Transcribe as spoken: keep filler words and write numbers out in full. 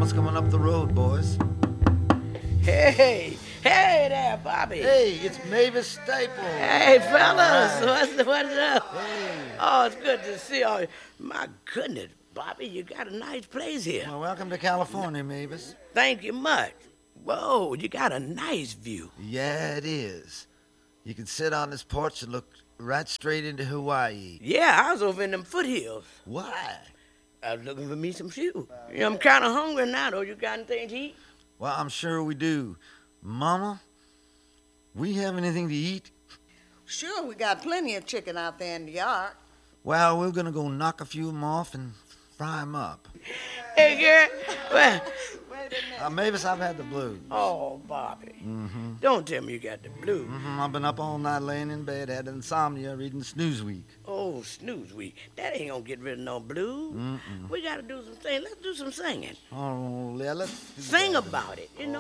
what's coming up the road, boys. Hey, hey there, Bobby. Hey, it's Mavis Staples. Hey, fellas, All right. what's, what's up? Hey. Oh, it's good to see you. My goodness, Bobby, you got a nice place here. Well, welcome to California, Mavis. Thank you much. Whoa, you got a nice view. Yeah, it is. You can sit on this porch and look right straight into Hawaii. Yeah, I was over in them foothills. Why? I was looking for me some shoes. You know, I'm kind of hungry now, though. You got anything to eat? Well, I'm sure we do. Mama, we have anything to eat? Sure, we got plenty of chicken out there in the yard. Well, we're gonna go knock a few of them off and fry them up. Hey, girl. Well, Wait a minute. Uh, Mavis, I've had the blues. oh, Bobby. Mm-hmm. Don't tell me you got the blues. Mm-hmm. I've been up all night laying in bed, had insomnia, reading Snooze Week. Oh, snooze week. That ain't gonna get rid of no blues. Mm-mm. We gotta do some singing. Let's do some singing. Oh, yeah, let's... Sing about it, you know.